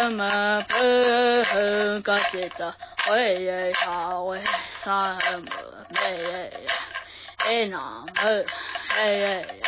么不个记得为啥为啥么没那么